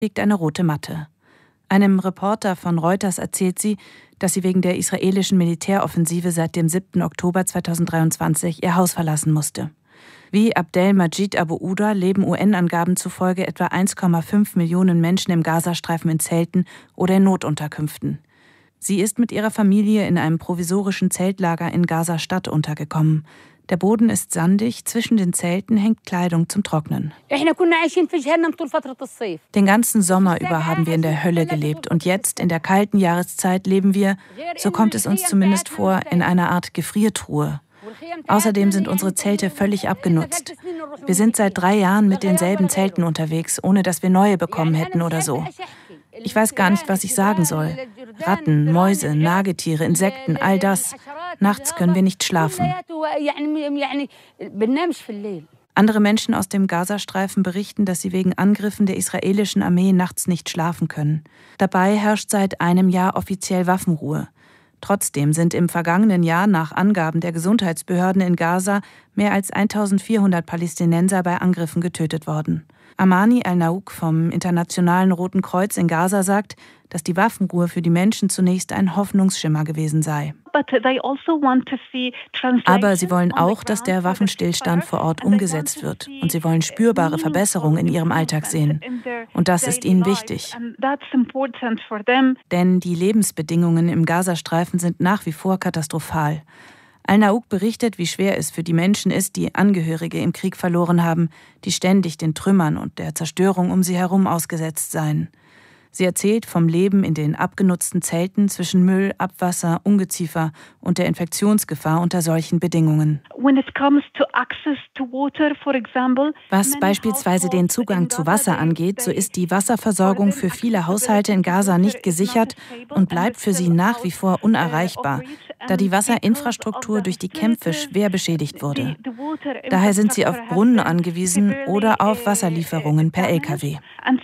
liegt eine rote Matte. Einem Reporter von Reuters erzählt sie, dass sie wegen der israelischen Militäroffensive seit dem 7. Oktober 2023 ihr Haus verlassen musste. Wie Abdel-Majid Abu Uda leben UN-Angaben zufolge etwa 1,5 Millionen Menschen im Gazastreifen in Zelten oder in Notunterkünften. Sie ist mit ihrer Familie in einem provisorischen Zeltlager in Gaza-Stadt untergekommen. Der Boden ist sandig, zwischen den Zelten hängt Kleidung zum Trocknen. Den ganzen Sommer über haben wir in der Hölle gelebt und jetzt, in der kalten Jahreszeit, leben wir, so kommt es uns zumindest vor, in einer Art Gefriertruhe. Außerdem sind unsere Zelte völlig abgenutzt. Wir sind seit 3 Jahren mit denselben Zelten unterwegs, ohne dass wir neue bekommen hätten oder so. Ich weiß gar nicht, was ich sagen soll. Ratten, Mäuse, Nagetiere, Insekten, all das. Nachts können wir nicht schlafen. Andere Menschen aus dem Gazastreifen berichten, dass sie wegen Angriffen der israelischen Armee nachts nicht schlafen können. Dabei herrscht seit einem Jahr offiziell Waffenruhe. Trotzdem sind im vergangenen Jahr nach Angaben der Gesundheitsbehörden in Gaza mehr als 1400 Palästinenser bei Angriffen getötet worden. Amani Al-Naouk vom Internationalen Roten Kreuz in Gaza sagt, dass die Waffenruhe für die Menschen zunächst ein Hoffnungsschimmer gewesen sei. Aber sie wollen auch, dass der Waffenstillstand vor Ort umgesetzt wird. Und sie wollen spürbare Verbesserungen in ihrem Alltag sehen. Und das ist ihnen wichtig. Denn die Lebensbedingungen im Gazastreifen sind nach wie vor katastrophal. Al-Naouk berichtet, wie schwer es für die Menschen ist, die Angehörige im Krieg verloren haben, die ständig den Trümmern und der Zerstörung um sie herum ausgesetzt seien. Sie erzählt vom Leben in den abgenutzten Zelten zwischen Müll, Abwasser, Ungeziefer und der Infektionsgefahr unter solchen Bedingungen. Was beispielsweise den Zugang zu Wasser angeht, so ist die Wasserversorgung für viele Haushalte in Gaza nicht gesichert und bleibt für sie nach wie vor unerreichbar, da die Wasserinfrastruktur durch die Kämpfe schwer beschädigt wurde. Daher sind sie auf Brunnen angewiesen oder auf Wasserlieferungen per Lkw.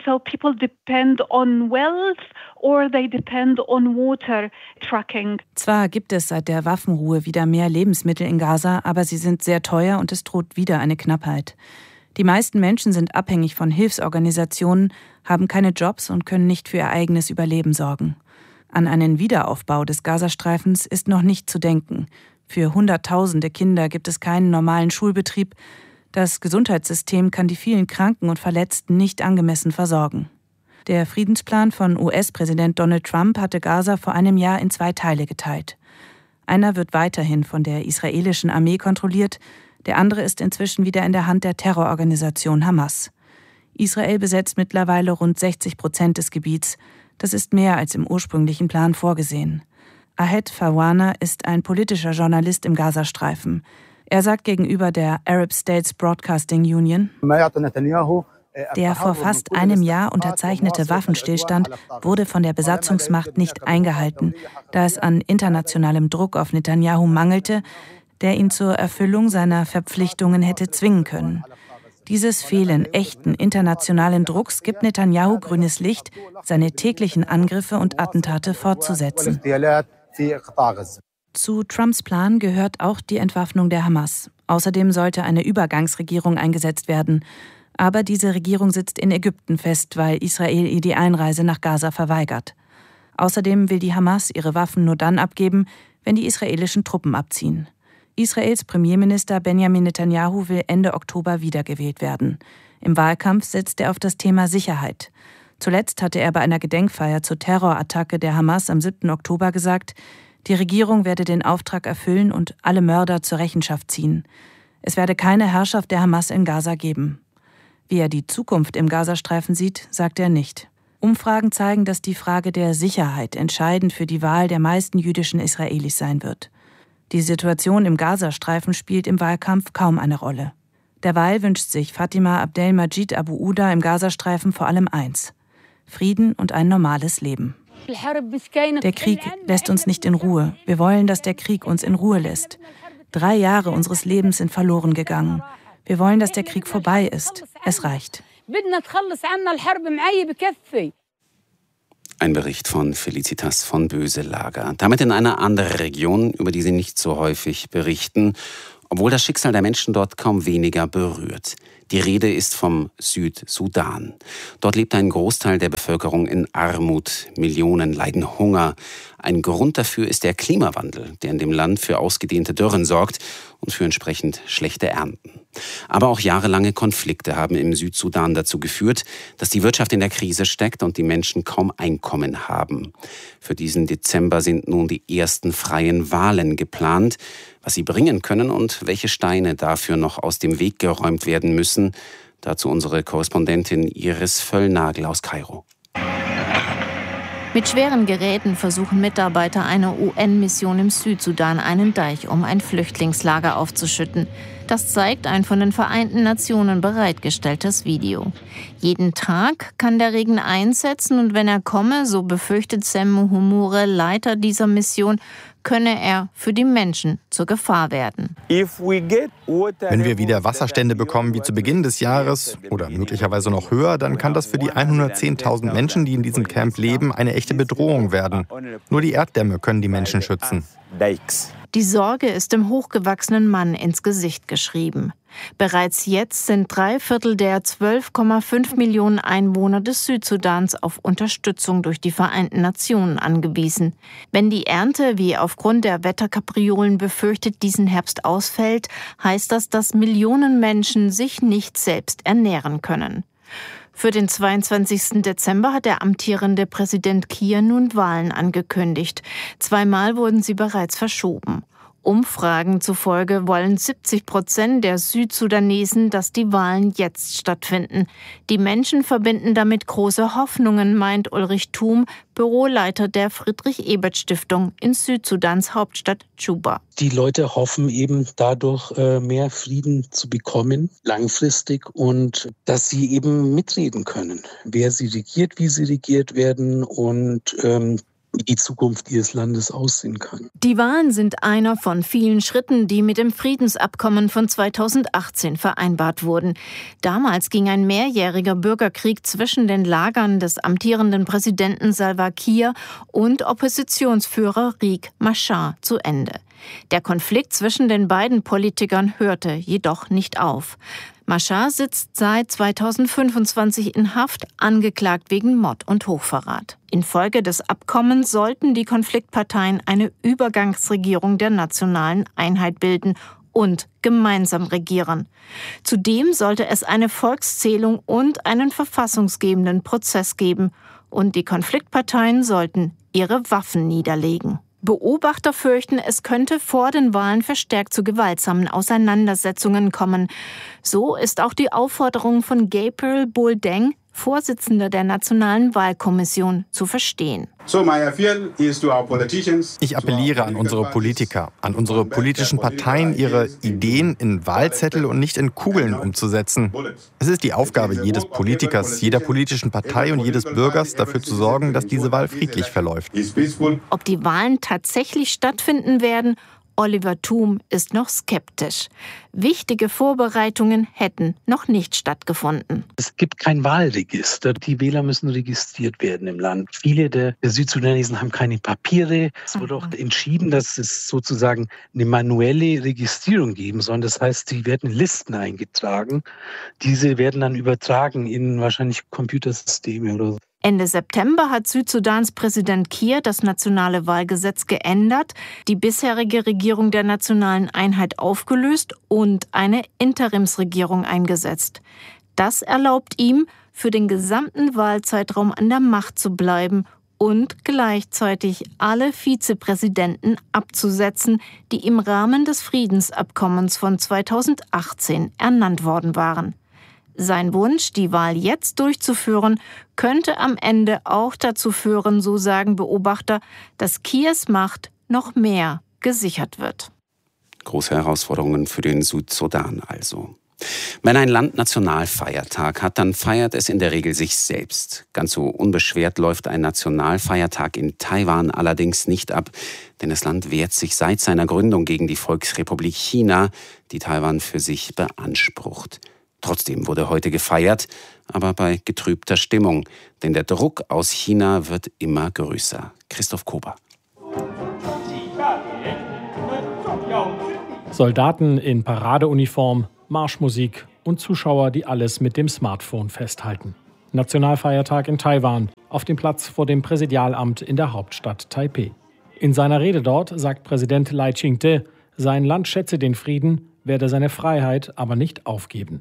Zwar gibt es seit der Waffenruhe wieder mehr Lebensmittel in Gaza, aber sie sind sehr teuer und es droht wieder eine Knappheit. Die meisten Menschen sind abhängig von Hilfsorganisationen, haben keine Jobs und können nicht für ihr eigenes Überleben sorgen. An einen Wiederaufbau des Gazastreifens ist noch nicht zu denken. Für Hunderttausende Kinder gibt es keinen normalen Schulbetrieb. Das Gesundheitssystem kann die vielen Kranken und Verletzten nicht angemessen versorgen. Der Friedensplan von US-Präsident Donald Trump hatte Gaza vor einem Jahr in 2 Teile geteilt. Einer wird weiterhin von der israelischen Armee kontrolliert, der andere ist inzwischen wieder in der Hand der Terrororganisation Hamas. Israel besetzt mittlerweile rund 60% des Gebiets. Das ist mehr als im ursprünglichen Plan vorgesehen. Ahed Fawana ist ein politischer Journalist im Gazastreifen. Er sagt gegenüber der Arab States Broadcasting Union: Der vor fast einem Jahr unterzeichnete Waffenstillstand wurde von der Besatzungsmacht nicht eingehalten, da es an internationalem Druck auf Netanjahu mangelte, der ihn zur Erfüllung seiner Verpflichtungen hätte zwingen können. Dieses Fehlen echten internationalen Drucks gibt Netanjahu grünes Licht, seine täglichen Angriffe und Attentate fortzusetzen. Zu Trumps Plan gehört auch die Entwaffnung der Hamas. Außerdem sollte eine Übergangsregierung eingesetzt werden. Aber diese Regierung sitzt in Ägypten fest, weil Israel ihr die Einreise nach Gaza verweigert. Außerdem will die Hamas ihre Waffen nur dann abgeben, wenn die israelischen Truppen abziehen. Israels Premierminister Benjamin Netanjahu will Ende Oktober wiedergewählt werden. Im Wahlkampf setzt er auf das Thema Sicherheit. Zuletzt hatte er bei einer Gedenkfeier zur Terrorattacke der Hamas am 7. Oktober gesagt, die Regierung werde den Auftrag erfüllen und alle Mörder zur Rechenschaft ziehen. Es werde keine Herrschaft der Hamas in Gaza geben. Wie er die Zukunft im Gazastreifen sieht, sagt er nicht. Umfragen zeigen, dass die Frage der Sicherheit entscheidend für die Wahl der meisten jüdischen Israelis sein wird. Die Situation im Gazastreifen spielt im Wahlkampf kaum eine Rolle. Derweil wünscht sich Fatima Abdel-Majid Abu Uda im Gazastreifen vor allem eins: Frieden und ein normales Leben. Der Krieg lässt uns nicht in Ruhe. Wir wollen, dass der Krieg uns in Ruhe lässt. 3 Jahre unseres Lebens sind verloren gegangen. Wir wollen, dass der Krieg vorbei ist. Es reicht. Ein Bericht von Felicitas von Böselager. Damit in eine andere Region, über die Sie nicht so häufig berichten. obwohl das Schicksal der Menschen dort kaum weniger berührt. Die Rede ist vom Südsudan. Dort lebt ein Großteil der Bevölkerung in Armut. Millionen leiden Hunger. Ein Grund dafür ist der Klimawandel, der in dem Land für ausgedehnte Dürren sorgt und für entsprechend schlechte Ernten. Aber auch jahrelange Konflikte haben im Südsudan dazu geführt, dass die Wirtschaft in der Krise steckt und die Menschen kaum Einkommen haben. Für diesen Dezember sind nun die ersten freien Wahlen geplant. Was sie bringen können und welche Steine dafür noch aus dem Weg geräumt werden müssen, dazu unsere Korrespondentin Iris Völlnagel aus Kairo. Mit schweren Geräten versuchen Mitarbeiter einer UN-Mission im Südsudan einen Deich, um ein Flüchtlingslager aufzuschütten. Das zeigt ein von den Vereinten Nationen bereitgestelltes Video. Jeden Tag kann der Regen einsetzen und wenn er komme, so befürchtet Semmu Humure, Leiter dieser Mission, könne er für die Menschen zur Gefahr werden. Wenn wir wieder Wasserstände bekommen wie zu Beginn des Jahres oder möglicherweise noch höher, dann kann das für die 110.000 Menschen, die in diesem Camp leben, eine echte Bedrohung werden. Nur die Erddämme können die Menschen schützen. Die Sorge ist dem hochgewachsenen Mann ins Gesicht geschrieben. Bereits jetzt sind 3/4 der 12,5 Millionen Einwohner des Südsudans auf Unterstützung durch die Vereinten Nationen angewiesen. Wenn die Ernte, wie aufgrund der Wetterkapriolen befürchtet, diesen Herbst ausfällt, heißt das, dass Millionen Menschen sich nicht selbst ernähren können. Für den 22. Dezember hat der amtierende Präsident Kiir nun Wahlen angekündigt. 2-mal wurden sie bereits verschoben. Umfragen zufolge wollen 70% der Südsudanesen, dass die Wahlen jetzt stattfinden. Die Menschen verbinden damit große Hoffnungen, meint Ulrich Thum, Büroleiter der Friedrich-Ebert-Stiftung in Südsudans Hauptstadt Juba. Die Leute hoffen eben dadurch, mehr Frieden zu bekommen, langfristig, und dass sie eben mitreden können, wer sie regiert, wie sie regiert werden und wie die Zukunft ihres Landes aussehen kann. Die Wahlen sind einer von vielen Schritten, die mit dem Friedensabkommen von 2018 vereinbart wurden. Damals ging ein mehrjähriger Bürgerkrieg zwischen den Lagern des amtierenden Präsidenten Salva Kiir und Oppositionsführer Riek Machar zu Ende. Der Konflikt zwischen den beiden Politikern hörte jedoch nicht auf. Machar sitzt seit 2025 in Haft, angeklagt wegen Mord und Hochverrat. Infolge des Abkommens sollten die Konfliktparteien eine Übergangsregierung der nationalen Einheit bilden und gemeinsam regieren. Zudem sollte es eine Volkszählung und einen verfassungsgebenden Prozess geben. Und die Konfliktparteien sollten ihre Waffen niederlegen. Beobachter fürchten, es könnte vor den Wahlen verstärkt zu gewaltsamen Auseinandersetzungen kommen. So ist auch die Aufforderung von Gabriel Buldeng, Vorsitzender der Nationalen Wahlkommission, zu verstehen. Ich appelliere an unsere Politiker, an unsere politischen Parteien, ihre Ideen in Wahlzettel und nicht in Kugeln umzusetzen. Es ist die Aufgabe jedes Politikers, jeder politischen Partei und jedes Bürgers, dafür zu sorgen, dass diese Wahl friedlich verläuft. Ob die Wahlen tatsächlich stattfinden werden, Oliver Thum ist noch skeptisch. Wichtige Vorbereitungen hätten noch nicht stattgefunden. Es gibt kein Wahlregister. Die Wähler müssen registriert werden im Land. Viele der Südsudanesen haben keine Papiere. Es wurde auch entschieden, dass es sozusagen eine manuelle Registrierung geben soll. Das heißt, sie werden in Listen eingetragen. Diese werden dann übertragen in wahrscheinlich Computersysteme oder so. Ende September hat Südsudans Präsident Kiir das nationale Wahlgesetz geändert, die bisherige Regierung der nationalen Einheit aufgelöst und eine Interimsregierung eingesetzt. Das erlaubt ihm, für den gesamten Wahlzeitraum an der Macht zu bleiben und gleichzeitig alle Vizepräsidenten abzusetzen, die im Rahmen des Friedensabkommens von 2018 ernannt worden waren. Sein Wunsch, die Wahl jetzt durchzuführen, könnte am Ende auch dazu führen, so sagen Beobachter, dass Kiirs Macht noch mehr gesichert wird. Große Herausforderungen für den Südsudan also. Wenn ein Land Nationalfeiertag hat, dann feiert es in der Regel sich selbst. Ganz so unbeschwert läuft ein Nationalfeiertag in Taiwan allerdings nicht ab, denn das Land wehrt sich seit seiner Gründung gegen die Volksrepublik China, die Taiwan für sich beansprucht. Trotzdem wurde heute gefeiert, aber bei getrübter Stimmung, denn der Druck aus China wird immer größer. Christoph Kober. Soldaten in Paradeuniform, Marschmusik und Zuschauer, die alles mit dem Smartphone festhalten. Nationalfeiertag in Taiwan, auf dem Platz vor dem Präsidialamt in der Hauptstadt Taipeh. In seiner Rede dort sagt Präsident Lai Ching-te, sein Land schätze den Frieden, werde seine Freiheit aber nicht aufgeben.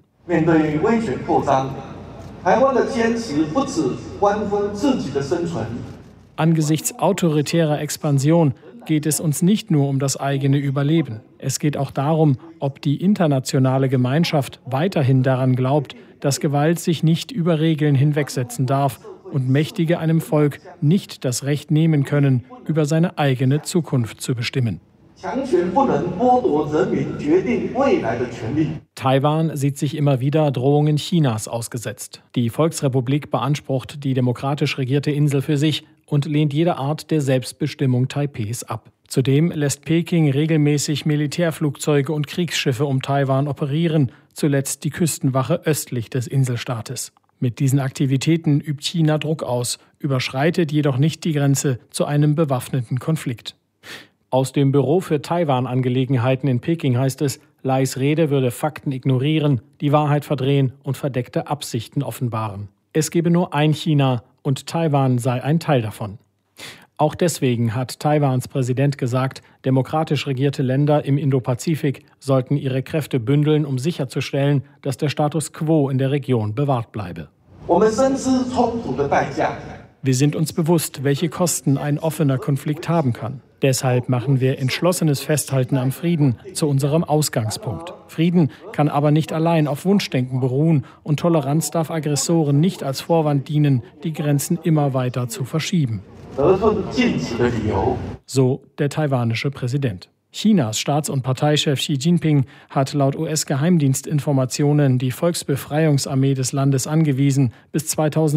Angesichts autoritärer Expansion geht es uns nicht nur um das eigene Überleben. Es geht auch darum, ob die internationale Gemeinschaft weiterhin daran glaubt, dass Gewalt sich nicht über Regeln hinwegsetzen darf und Mächtige einem Volk nicht das Recht nehmen können, über seine eigene Zukunft zu bestimmen. Taiwan sieht sich immer wieder Drohungen Chinas ausgesetzt. Die Volksrepublik beansprucht die demokratisch regierte Insel für sich und lehnt jede Art der Selbstbestimmung Taipehs ab. Zudem lässt Peking regelmäßig Militärflugzeuge und Kriegsschiffe um Taiwan operieren, zuletzt die Küstenwache östlich des Inselstaates. Mit diesen Aktivitäten übt China Druck aus, überschreitet jedoch nicht die Grenze zu einem bewaffneten Konflikt. Aus dem Büro für Taiwan-Angelegenheiten in Peking heißt es, Lais Rede würde Fakten ignorieren, die Wahrheit verdrehen und verdeckte Absichten offenbaren. Es gebe nur ein China und Taiwan sei ein Teil davon. Auch deswegen hat Taiwans Präsident gesagt, demokratisch regierte Länder im Indopazifik sollten ihre Kräfte bündeln, um sicherzustellen, dass der Status quo in der Region bewahrt bleibe. Wir sind uns bewusst, welche Kosten ein offener Konflikt haben kann. Deshalb machen wir entschlossenes Festhalten am Frieden zu unserem Ausgangspunkt. Frieden kann aber nicht allein auf Wunschdenken beruhen und Toleranz darf Aggressoren nicht als Vorwand dienen, die Grenzen immer weiter zu verschieben. So der taiwanische Präsident. Chinas Staats- und Parteichef Xi Jinping hat laut US-Geheimdienstinformationen die Volksbefreiungsarmee des Landes angewiesen, bis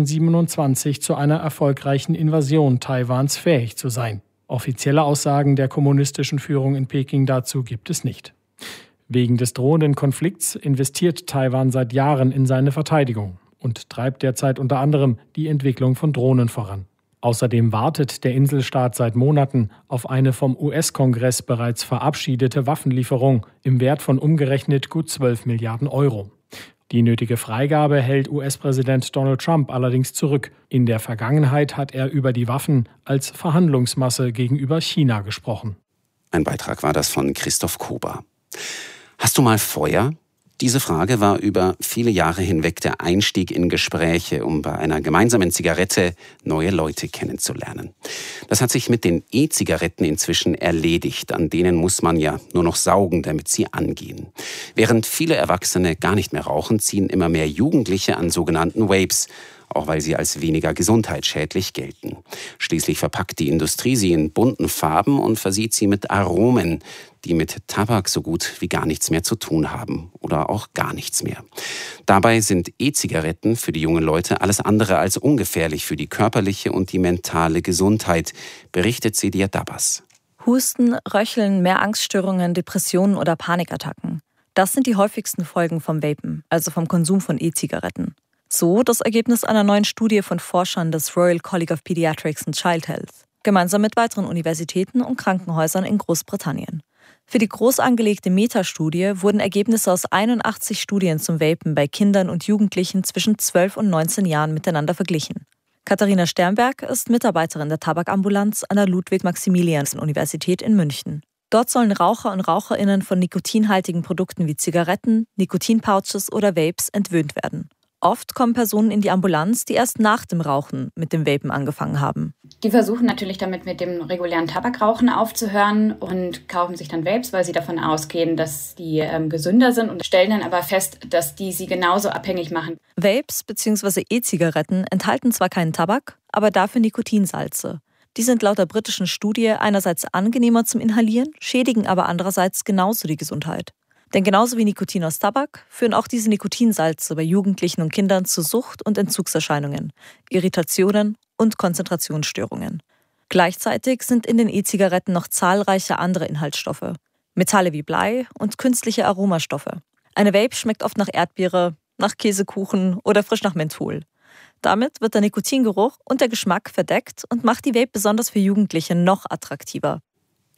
2027 zu einer erfolgreichen Invasion Taiwans fähig zu sein. Offizielle Aussagen der kommunistischen Führung in Peking dazu gibt es nicht. Wegen des drohenden Konflikts investiert Taiwan seit Jahren in seine Verteidigung und treibt derzeit unter anderem die Entwicklung von Drohnen voran. Außerdem wartet der Inselstaat seit Monaten auf eine vom US-Kongress bereits verabschiedete Waffenlieferung im Wert von umgerechnet gut 12 Milliarden Euro. Die nötige Freigabe hält US-Präsident Donald Trump allerdings zurück. In der Vergangenheit hat er über die Waffen als Verhandlungsmasse gegenüber China gesprochen. Ein Beitrag war das von Christoph Kober. Hast du mal Feuer? Diese Frage war über viele Jahre hinweg der Einstieg in Gespräche, um bei einer gemeinsamen Zigarette neue Leute kennenzulernen. Das hat sich mit den E-Zigaretten inzwischen erledigt. An denen muss man ja nur noch saugen, damit sie angehen. Während viele Erwachsene gar nicht mehr rauchen, ziehen immer mehr Jugendliche an sogenannten Vapes, auch weil sie als weniger gesundheitsschädlich gelten. Schließlich verpackt die Industrie sie in bunten Farben und versieht sie mit Aromen, die mit Tabak so gut wie gar nichts mehr zu tun haben oder auch gar nichts mehr. Dabei sind E-Zigaretten für die jungen Leute alles andere als ungefährlich für die körperliche und die mentale Gesundheit, berichtet Sedia Dabbas. Husten, Röcheln, mehr Angststörungen, Depressionen oder Panikattacken. Das sind die häufigsten Folgen vom Vapen, also vom Konsum von E-Zigaretten. So das Ergebnis einer neuen Studie von Forschern des Royal College of Pediatrics and Child Health, gemeinsam mit weiteren Universitäten und Krankenhäusern in Großbritannien. Für die groß angelegte Metastudie wurden Ergebnisse aus 81 Studien zum Vapen bei Kindern und Jugendlichen zwischen 12 und 19 Jahren miteinander verglichen. Katharina Sternberg ist Mitarbeiterin der Tabakambulanz an der Ludwig-Maximilians-Universität in München. Dort sollen Raucher und RaucherInnen von nikotinhaltigen Produkten wie Zigaretten, Nikotinpouches oder Vapes entwöhnt werden. Oft kommen Personen in die Ambulanz, die erst nach dem Rauchen mit dem Vapen angefangen haben. Die versuchen natürlich damit mit dem regulären Tabakrauchen aufzuhören und kaufen sich dann Vapes, weil sie davon ausgehen, dass die gesünder sind und stellen dann aber fest, dass die sie genauso abhängig machen. Vapes bzw. E-Zigaretten enthalten zwar keinen Tabak, aber dafür Nikotinsalze. Die sind laut der britischen Studie einerseits angenehmer zum Inhalieren, schädigen aber andererseits genauso die Gesundheit. Denn genauso wie Nikotin aus Tabak führen auch diese Nikotinsalze bei Jugendlichen und Kindern zu Sucht- und Entzugserscheinungen, Irritationen und Konzentrationsstörungen. Gleichzeitig sind in den E-Zigaretten noch zahlreiche andere Inhaltsstoffe, Metalle wie Blei und künstliche Aromastoffe. Eine Vape schmeckt oft nach Erdbeere, nach Käsekuchen oder frisch nach Menthol. Damit wird der Nikotingeruch und der Geschmack verdeckt und macht die Vape besonders für Jugendliche noch attraktiver.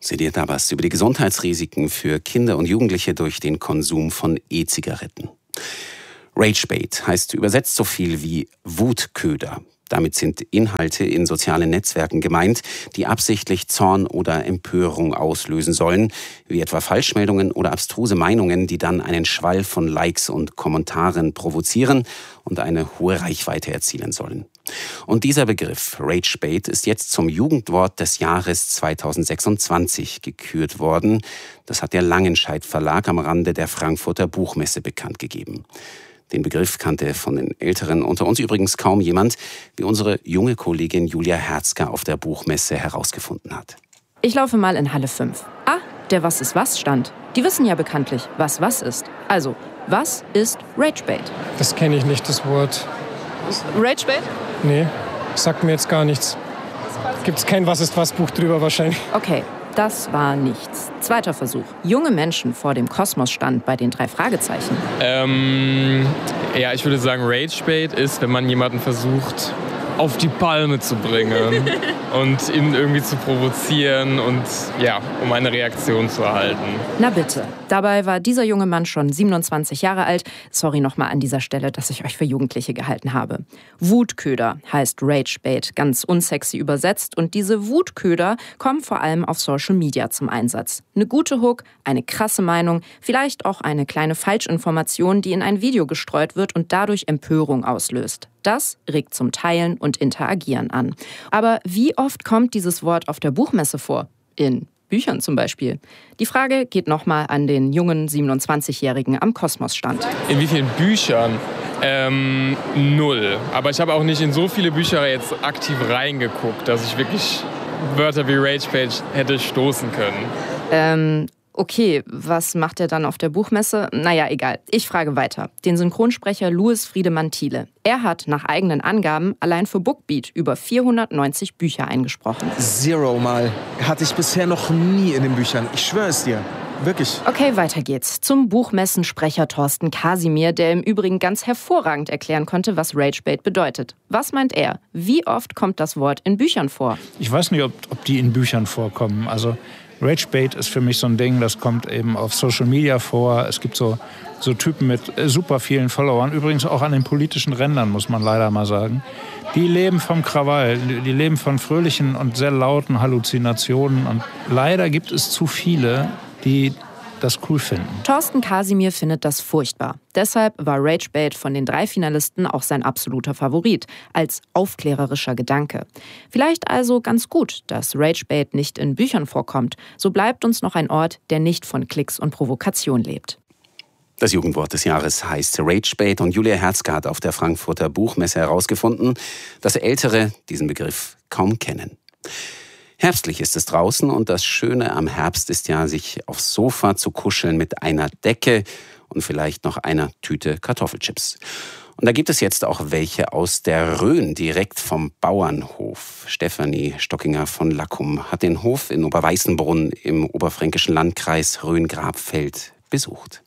Sedir Dabas über die Gesundheitsrisiken für Kinder und Jugendliche durch den Konsum von E-Zigaretten. Ragebait heißt übersetzt so viel wie Wutköder. Damit sind Inhalte in sozialen Netzwerken gemeint, die absichtlich Zorn oder Empörung auslösen sollen, wie etwa Falschmeldungen oder abstruse Meinungen, die dann einen Schwall von Likes und Kommentaren provozieren und eine hohe Reichweite erzielen sollen. Und dieser Begriff Ragebait ist jetzt zum Jugendwort des Jahres 2026 gekürt worden. Das hat der Langenscheidt Verlag am Rande der Frankfurter Buchmesse bekannt gegeben. Den Begriff kannte von den Älteren unter uns übrigens kaum jemand, wie unsere junge Kollegin Julia Herzger auf der Buchmesse herausgefunden hat. Ich laufe mal in Halle 5. Ah, der Was ist was stand. Die wissen ja bekanntlich, was ist. Also, was ist Ragebait? Das kenne ich nicht, das Wort. Ragebait? Nee, sagt mir jetzt gar nichts. Gibt's kein Was ist was Buch drüber wahrscheinlich. Okay, das war nichts. Zweiter Versuch. Junge Menschen vor dem Kosmosstand bei den 3 Fragezeichen. Ja, ich würde sagen, Ragebait ist, wenn man jemanden versucht, auf die Palme zu bringen und ihn irgendwie zu provozieren und ja, um eine Reaktion zu erhalten. Na bitte. Dabei war dieser junge Mann schon 27 Jahre alt. Sorry nochmal an dieser Stelle, dass ich euch für Jugendliche gehalten habe. Wutköder heißt Ragebait, ganz unsexy übersetzt. Und diese Wutköder kommen vor allem auf Social Media zum Einsatz. Eine gute Hook, eine krasse Meinung, vielleicht auch eine kleine Falschinformation, die in ein Video gestreut wird und dadurch Empörung auslöst. Das regt zum Teilen und Interagieren an. Aber wie oft kommt dieses Wort auf der Buchmesse vor? In Büchern zum Beispiel. Die Frage geht nochmal an den jungen 27-Jährigen am Kosmosstand. In wie vielen Büchern? 0. Aber ich habe auch nicht in so viele Bücher jetzt aktiv reingeguckt, dass ich wirklich Wörter wie Ragebait hätte stoßen können. Okay, was macht er dann auf der Buchmesse? Naja, egal. Ich frage weiter. Den Synchronsprecher Louis Friedemann-Thiele. Er hat nach eigenen Angaben allein für Bookbeat über 490 Bücher eingesprochen. 0 Mal. Hatte ich bisher noch nie in den Büchern. Ich schwöre es dir. Wirklich. Okay, weiter geht's. Zum Buchmessensprecher Thorsten Kasimir, der im Übrigen ganz hervorragend erklären konnte, was Ragebait bedeutet. Was meint er? Wie oft kommt das Wort in Büchern vor? Ich weiß nicht, ob die in Büchern vorkommen. Also Ragebait ist für mich so ein Ding, das kommt eben auf Social Media vor. Es gibt so Typen mit super vielen Followern, übrigens auch an den politischen Rändern, muss man leider mal sagen. Die leben vom Krawall, die leben von fröhlichen und sehr lauten Halluzinationen. Und leider gibt es zu viele, die das cool finden. Thorsten Kasimir findet das furchtbar. Deshalb war Ragebait von den 3 Finalisten auch sein absoluter Favorit, als aufklärerischer Gedanke. Vielleicht also ganz gut, dass Ragebait nicht in Büchern vorkommt. So bleibt uns noch ein Ort, der nicht von Klicks und Provokation lebt. Das Jugendwort des Jahres heißt Ragebait und Julia Herzger hat auf der Frankfurter Buchmesse herausgefunden, dass Ältere diesen Begriff kaum kennen. Herbstlich ist es draußen und das Schöne am Herbst ist ja, sich aufs Sofa zu kuscheln mit einer Decke und vielleicht noch einer Tüte Kartoffelchips. Und da gibt es jetzt auch welche aus der Rhön, direkt vom Bauernhof. Stefanie Stockinger von Lackum hat den Hof in Oberweißenbrunn im oberfränkischen Landkreis Rhön-Grabfeld besucht.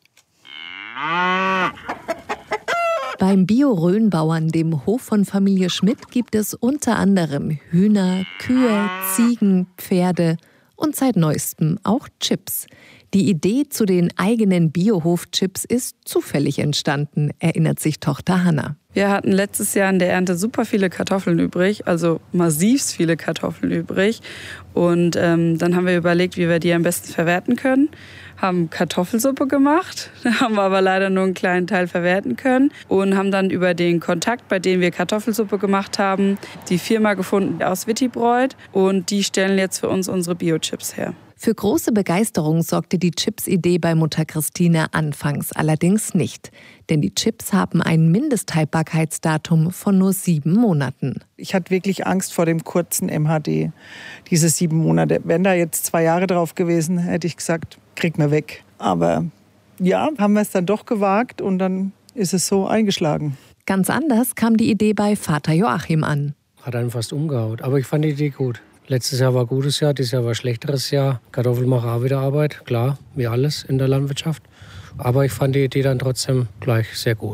Beim Bio-Rhön-Bauern, dem Hof von Familie Schmidt, gibt es unter anderem Hühner, Kühe, Ziegen, Pferde und seit neuestem auch Chips. Die Idee zu den eigenen Biohof-Chips ist zufällig entstanden, erinnert sich Tochter Hanna. Wir hatten letztes Jahr in der Ernte super viele Kartoffeln übrig, also massivst viele Kartoffeln übrig. Und dann haben wir überlegt, wie wir die am besten verwerten können. Haben Kartoffelsuppe gemacht, haben aber leider nur einen kleinen Teil verwerten können und haben dann über den Kontakt, bei dem wir Kartoffelsuppe gemacht haben, die Firma gefunden aus Wittibräut und die stellen jetzt für uns unsere Bio-Chips her. Für große Begeisterung sorgte die Chips-Idee bei Mutter Christine anfangs allerdings nicht. Denn die Chips haben ein Mindesthaltbarkeitsdatum von nur 7 Monaten. Ich hatte wirklich Angst vor dem kurzen MHD, diese 7 Monate. Wenn da jetzt 2 Jahre drauf gewesen, hätte ich gesagt, krieg mir weg. Aber ja, haben wir es dann doch gewagt und dann ist es so eingeschlagen. Ganz anders kam die Idee bei Vater Joachim an. Hat einen fast umgehauen, aber ich fand die Idee gut. Letztes Jahr war ein gutes Jahr, dieses Jahr war ein schlechteres Jahr. Kartoffeln machen auch wieder Arbeit, klar, wie alles in der Landwirtschaft. Aber ich fand die Idee dann trotzdem gleich sehr gut.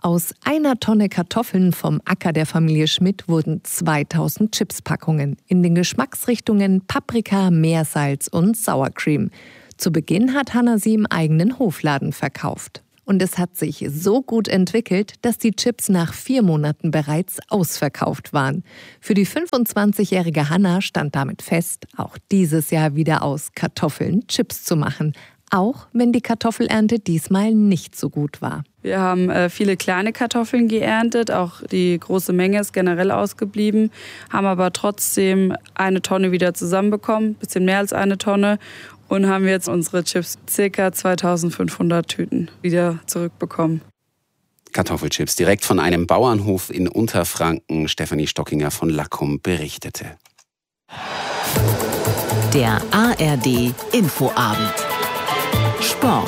Aus einer Tonne Kartoffeln vom Acker der Familie Schmidt wurden 2000 Chipspackungen in den Geschmacksrichtungen Paprika, Meersalz und Sour Cream. Zu Beginn hat Hanna sie im eigenen Hofladen verkauft. Und es hat sich so gut entwickelt, dass die Chips nach 4 Monaten bereits ausverkauft waren. Für die 25-jährige Hanna stand damit fest, auch dieses Jahr wieder aus Kartoffeln Chips zu machen. Auch wenn die Kartoffelernte diesmal nicht so gut war. Wir haben viele kleine Kartoffeln geerntet, auch die große Menge ist generell ausgeblieben, haben aber trotzdem 1 Tonne wieder zusammenbekommen, ein bisschen mehr als 1 Tonne. Und haben jetzt unsere Chips, ca. 2500 Tüten, wieder zurückbekommen. Kartoffelchips direkt von einem Bauernhof in Unterfranken. Stefanie Stockinger von Lackum berichtete. Der ARD Infoabend. Sport.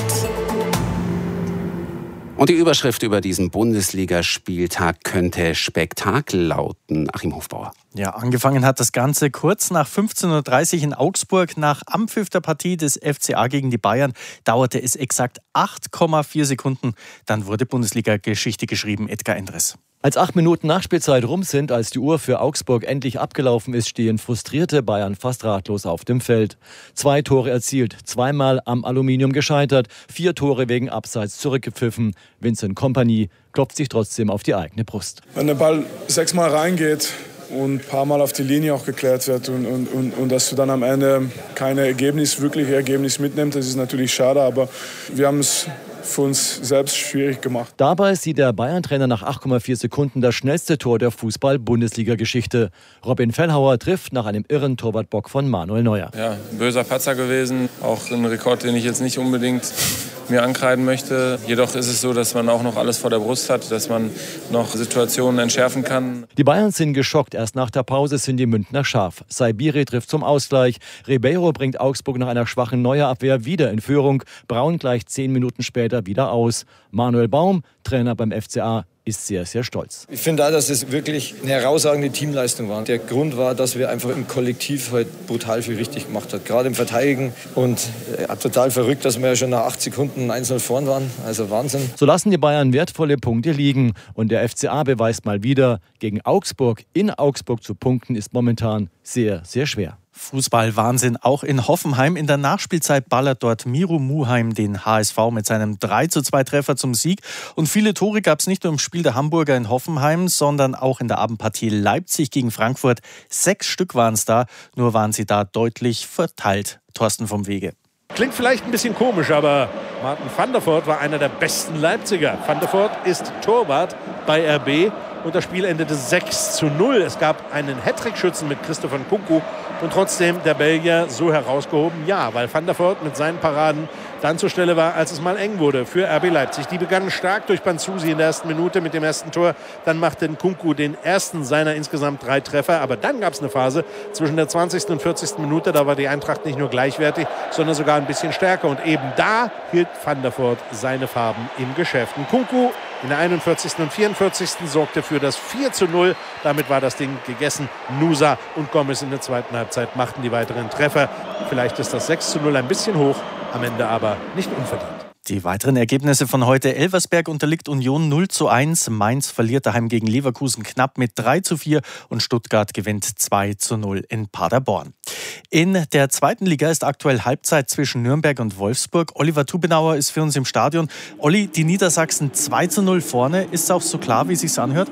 Und die Überschrift über diesen Bundesligaspieltag könnte Spektakel lauten. Achim Hofbauer. Ja, angefangen hat das Ganze kurz nach 15:30 Uhr in Augsburg. Nach Anpfiff der Partie des FCA gegen die Bayern dauerte es exakt 8,4 Sekunden. Dann wurde Bundesliga-Geschichte geschrieben. Edgar Endres. Als 8 Minuten Nachspielzeit rum sind, als die Uhr für Augsburg endlich abgelaufen ist, stehen frustrierte Bayern fast ratlos auf dem Feld. 2 Tore erzielt, 2-mal am Aluminium gescheitert, 4 Tore wegen Abseits zurückgepfiffen. Vincent Kompany klopft sich trotzdem auf die eigene Brust. Wenn der Ball 6-mal reingeht und ein paar Mal auf die Linie auch geklärt wird und dass du dann am Ende kein wirkliches Ergebnis mitnimmst, das ist natürlich schade, aber wir haben es für uns selbst schwierig gemacht. Dabei sieht der Bayern-Trainer nach 8,4 Sekunden das schnellste Tor der Fußball-Bundesliga-Geschichte. Robin Fellhauer trifft nach einem irren Torwartbock von Manuel Neuer. Ja, ein böser Patzer gewesen. Auch ein Rekord, den ich jetzt nicht unbedingt mir ankreiden möchte. Jedoch ist es so, dass man auch noch alles vor der Brust hat, dass man noch Situationen entschärfen kann. Die Bayern sind geschockt. Erst nach der Pause sind die Münchner scharf. Saibiri trifft zum Ausgleich. Ribeiro bringt Augsburg nach einer schwachen Neuerabwehr wieder in Führung. Braun gleicht 10 Minuten später wieder aus. Manuel Baum, Trainer beim FCA, ist sehr, sehr stolz. Ich finde auch, dass es wirklich eine herausragende Teamleistung war. Der Grund war, dass wir einfach im Kollektiv halt brutal viel richtig gemacht haben. Gerade im Verteidigen. Und total verrückt, dass wir ja schon nach 8 Sekunden 1-0 vorn waren. Also Wahnsinn. So lassen die Bayern wertvolle Punkte liegen. Und der FCA beweist mal wieder, gegen Augsburg in Augsburg zu punkten, ist momentan sehr, sehr schwer. Fußballwahnsinn auch in Hoffenheim. In der Nachspielzeit ballert dort Miro Muheim den HSV mit seinem 3:2-Treffer zum Sieg. Und viele Tore gab es nicht nur im Spiel der Hamburger in Hoffenheim, sondern auch in der Abendpartie Leipzig gegen Frankfurt. 6 Stück waren es da, nur waren sie da deutlich verteilt. Thorsten vom Wege. Klingt vielleicht ein bisschen komisch, aber Martin van der Voort war einer der besten Leipziger. Van der Voort ist Torwart bei RB und das Spiel endete 6:0. Es gab einen Hattrick-Schützen mit Christopher Nkunku und trotzdem der Belgier so herausgehoben, ja, weil Van der Voort mit seinen Paraden dann zur Stelle war, als es mal eng wurde für RB Leipzig. Die begannen stark durch Banzusi in der ersten Minute mit dem ersten Tor. Dann machte Nkunku den ersten seiner insgesamt 3 Treffer. Aber dann gab es eine Phase zwischen der 20. und 40. Minute. Da war die Eintracht nicht nur gleichwertig, sondern sogar ein bisschen stärker. Und eben da hielt Van der Voort seine Farben im Geschäft. Nkunku in der 41. und 44. sorgte für das 4:0. Damit war das Ding gegessen. Nusa und Gomez in der zweiten Halbzeit machten die weiteren Treffer. Vielleicht ist das 6:0 ein bisschen hoch, am Ende aber nicht unverdient. Die weiteren Ergebnisse von heute. Elversberg unterliegt Union 0:1. Mainz verliert daheim gegen Leverkusen knapp mit 3:4 und Stuttgart gewinnt 2:0 in Paderborn. In der zweiten Liga ist aktuell Halbzeit zwischen Nürnberg und Wolfsburg. Oliver Tubenauer ist für uns im Stadion. Olli, die Niedersachsen 2:0 vorne. Ist es auch so klar, wie es sich anhört?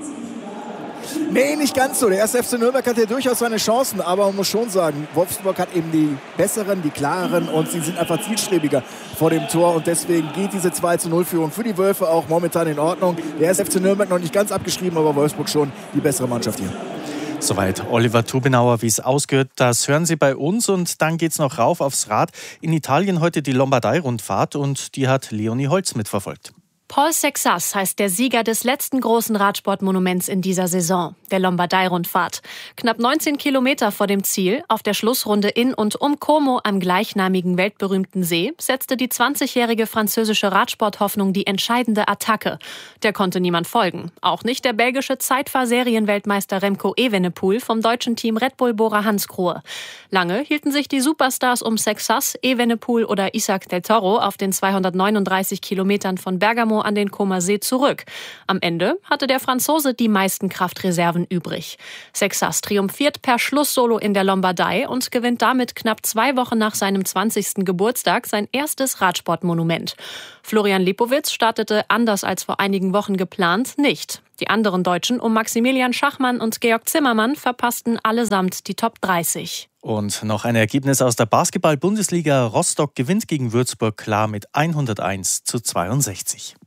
Nee, nicht ganz so. Der erste FC Nürnberg hat ja durchaus seine Chancen, aber man muss schon sagen, Wolfsburg hat eben die besseren, die klareren und sie sind einfach zielstrebiger vor dem Tor und deswegen geht diese 2:0-Führung für die Wölfe auch momentan in Ordnung. Der erste FC Nürnberg noch nicht ganz abgeschrieben, aber Wolfsburg schon die bessere Mannschaft hier. Soweit Oliver Tubenauer, wie es ausgehört. Das hören Sie bei uns und dann geht's noch rauf aufs Rad. In Italien heute die Lombardei-Rundfahrt und die hat Leonie Holz mitverfolgt. Paul Sexas heißt der Sieger des letzten großen Radsportmonuments in dieser Saison, der Lombardei-Rundfahrt. Knapp 19 Kilometer vor dem Ziel, auf der Schlussrunde in und um Como am gleichnamigen weltberühmten See, setzte die 20-jährige französische Radsporthoffnung die entscheidende Attacke. Der konnte niemand folgen. Auch nicht der belgische Zeitfahr-Serienweltmeister Remco Evenepoel vom deutschen Team Red Bull Bora-Hansgrohe. Lange hielten sich die Superstars um Sexas, Evenepoel oder Isaac del Toro auf den 239 Kilometern von Bergamo Como an den Comer See zurück. Am Ende hatte der Franzose die meisten Kraftreserven übrig. Sexas triumphiert per Schlusssolo in der Lombardei und gewinnt damit knapp 2 Wochen nach seinem 20. Geburtstag sein erstes Radsportmonument. Florian Lipowitz startete anders als vor einigen Wochen geplant nicht. Die anderen Deutschen um Maximilian Schachmann und Georg Zimmermann verpassten allesamt die Top 30. Und noch ein Ergebnis aus der Basketball-Bundesliga. Rostock gewinnt gegen Würzburg klar mit 101:62.